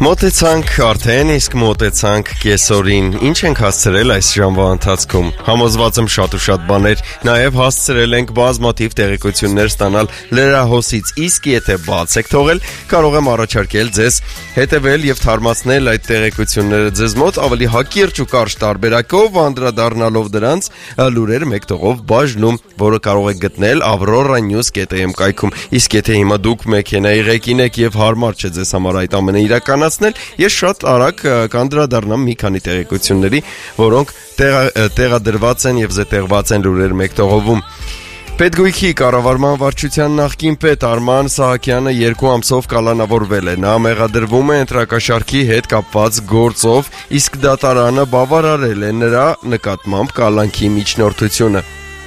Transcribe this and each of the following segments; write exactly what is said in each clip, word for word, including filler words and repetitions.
Մոտեցանք արդեն, իսկ մոտեցանք կեսօրին, ինչ ենք հասցրել այս ժամվա ընթացքում, համոզված եմ շատ ու շատ բաներ, նաև հասցրել ենք բազմաթիվ տեղեկություններ ստանալ լրահոսից, իսկ եթե բաց եք թողել, կարող եմ առաջարկել ձեզ հետևել և թարմացնել այդ տեղեկությունները ձեզ մոտ ավելի հակիրճ ու կարճ տարբերակով, անդրադառնալով դրանց լուրեր մեկ տողով բաժնում, որը կարող եք գտնել aurora news dot am կայքում, իսկ եթե հիմա դուք մեքենայի ղեկին եք և հարմար չէ ձեզ համար այդ ամենը իրականացնել, ես շատ արագ կանդրադառնամ մի քանի տեղեկությունների, որոնք տեղա, տեղադրված են և զետեղված են լուրեր մեկ տողովում։ Պետգույքի կառավարման վարչության նախկին պետ Արման Սահակյանը երկու ամսով կալանավորվել է, նա մեղադրվում է ընտրակաշառքի հետ կապված գործով, իսկ դատարանը բավարարել է նրա նկատմամբ կալանքի միջնորդությունը։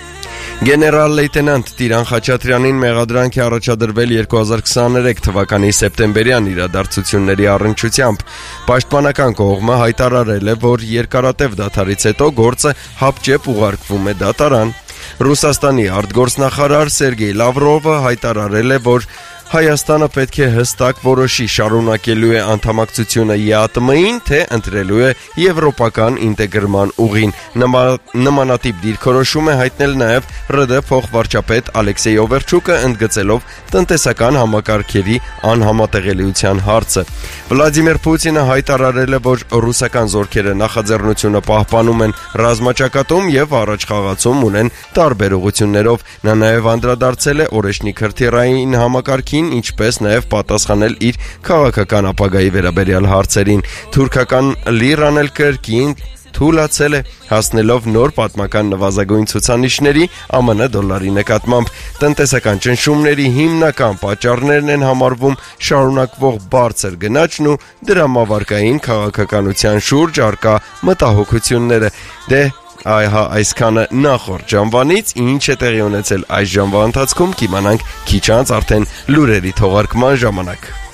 Գեներալ լեյտենանտ Տիրան Խաչատրյանին մեղադրանք է առաջադրվել երկու հազար քսաներեք թվականի սեպտեմբերյան իրադարձությունների առնչությամբ։ Պաշտպանական կողմը հայտարարել է, որ երկարատև դադարից հետո գործը հապճեպ ուղարկվում է դատարան։ Ռուսաստանի արտգործնախարար Սերգեյ Լավրովը հայտարարել է, որ Հայաստանը պետք է հստակ որոշի շարունակելու է անդամակցությունը ԵԱՏՄ-ին, թե ընտրելու է եվրոպական ինտեգրման ուղին։ Նման, նմանատիպ դիրքորոշում է հայտնել նաև ՌԴ փոխվարչապետ Ալեքսեյ Օվերչուկը, ընդգծելով տնտեսական համակարգերի անհամատեղելիության հարցը։ Վլադիմիր Պուտինը հայտարարել է, որ ռուսական զորքերը նախաձեռնությունը պահպանում են ռազմաճակատում և առաջխաղացում ունեն տարբեր ուղղություններով։ Նա նաև անդրադարձել է օրեշնիկ հրթիռային համակարգին, ինչպես նաև պատասխանել իր քաղաքական ապագայի վերաբերյալ հարցերին։ Թուրքական լիրան էլ կրկին թուլացել է, հասնելով նոր պատմական նվազագույն ցուցանիշների ԱՄՆ դոլարի նկատմամբ։ Տնտեսական ճնշումների հիմնական պատճառներն են համարվում շարունակվող բարձր գնաճն ու դրամավարկային քաղաքականության շուրջ առկա մտահոգությունները։ Դե այ հա այսքանը նախորդ ժամվանից, ինչ է տեղի ունեցել այս ժամվա ընթացքում, կիմանանք քիչ անց արդեն լուրերի թողարկման ժամանակ։